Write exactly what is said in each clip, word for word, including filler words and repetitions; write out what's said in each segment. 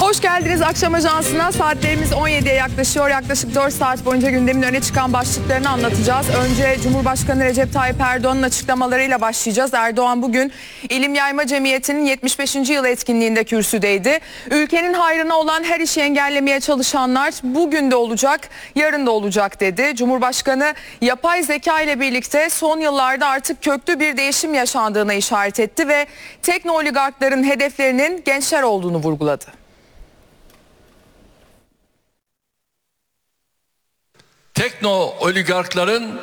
Hoş geldiniz Akşam Ajansı'na. Saatlerimiz on yediye yaklaşıyor. Yaklaşık dört saat boyunca gündemin öne çıkan başlıklarını anlatacağız. Önce Cumhurbaşkanı Recep Tayyip Erdoğan'ın açıklamalarıyla başlayacağız. Erdoğan bugün İlim Yayma Cemiyeti'nin yetmiş beşinci yıl etkinliğinde kürsüdeydi. Ülkenin hayrına olan her işi engellemeye çalışanlar bugün de olacak, yarın da olacak dedi. Cumhurbaşkanı yapay zeka ile birlikte son yıllarda artık köklü bir değişim yaşandığına işaret etti ve tekno oligarkların hedeflerinin gençler olduğunu vurguladı. Tekno oligarkların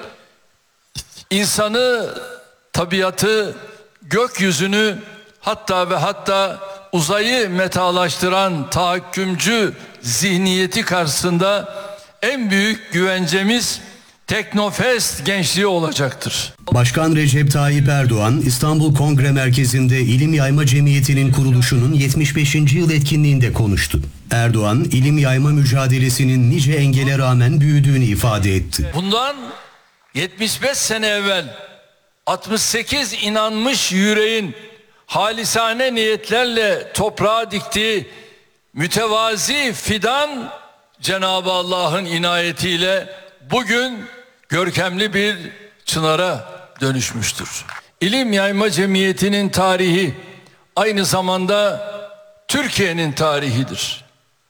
insanı, tabiatı, gökyüzünü hatta ve hatta uzayı metalaştıran tahakkümcü zihniyeti karşısında en büyük güvencemiz Teknofest gençliği olacaktır. Başkan Recep Tayyip Erdoğan, İstanbul Kongre Merkezi'nde İlim Yayma Cemiyeti'nin kuruluşunun yetmiş beşinci yıl etkinliğinde konuştu. Erdoğan, ilim yayma mücadelesinin nice engele rağmen büyüdüğünü ifade etti. Bundan yetmiş beş sene evvel altmış sekiz inanmış yüreğin halisane niyetlerle toprağa diktiği mütevazi fidan Cenab-ı Allah'ın inayetiyle bugün görkemli bir çınara dönüşmüştür. İlim Yayma Cemiyeti'nin tarihi aynı zamanda Türkiye'nin tarihidir.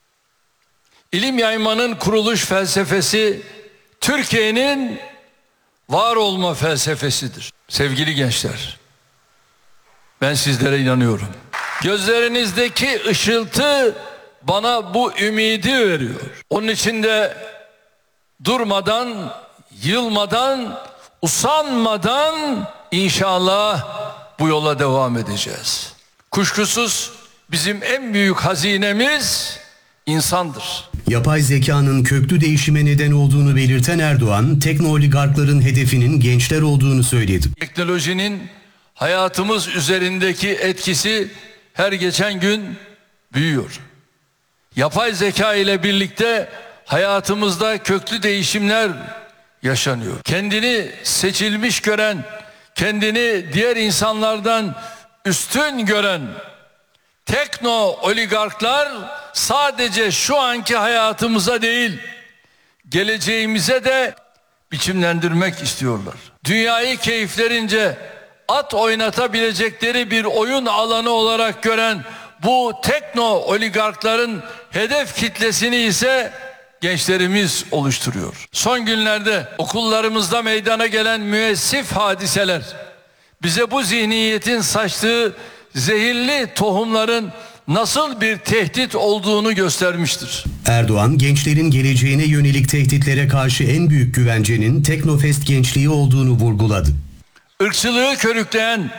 İlim yaymanın kuruluş felsefesi Türkiye'nin var olma felsefesidir. Sevgili gençler, ben sizlere inanıyorum. Gözlerinizdeki ışıltı bana bu ümidi veriyor. Onun için de durmadan, yılmadan, usanmadan inşallah bu yola devam edeceğiz. Kuşkusuz bizim en büyük hazinemiz insandır. Yapay zekanın köklü değişime neden olduğunu belirten Erdoğan, tekno oligarkların hedefinin gençler olduğunu söyledi. Teknolojinin hayatımız üzerindeki etkisi her geçen gün büyüyor. Yapay zeka ile birlikte hayatımızda köklü değişimler yaşanıyor. Kendini seçilmiş gören, kendini diğer insanlardan üstün gören tekno oligarklar sadece şu anki hayatımıza değil, geleceğimize de biçimlendirmek istiyorlar. Dünyayı keyiflerince at oynatabilecekleri bir oyun alanı olarak gören bu tekno oligarkların hedef kitlesini ise gençlerimiz oluşturuyor. Son günlerde okullarımızda meydana gelen müessif hadiseler bize bu zihniyetin saçtığı zehirli tohumların nasıl bir tehdit olduğunu göstermiştir. Erdoğan, gençlerin geleceğine yönelik tehditlere karşı en büyük güvencenin Teknofest gençliği olduğunu vurguladı. Irkçılığı körükleyen,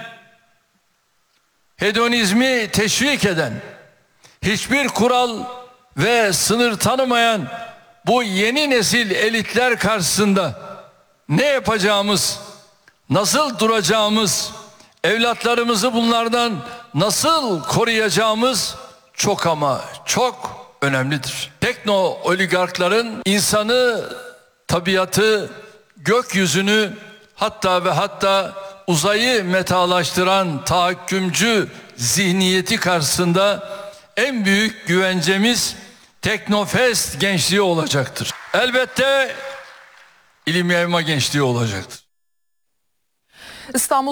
hedonizmi teşvik eden, hiçbir kural ve sınır tanımayan bu yeni nesil elitler karşısında ne yapacağımız, nasıl duracağımız, evlatlarımızı bunlardan nasıl koruyacağımız çok ama çok önemlidir. Tekno oligarkların insanı, tabiatı, gökyüzünü hatta ve hatta uzayı metalaştıran tahakkümcü zihniyeti karşısında en büyük güvencemiz Teknofest gençliği olacaktır. Elbette ilim yayma gençliği olacaktır. İstanbul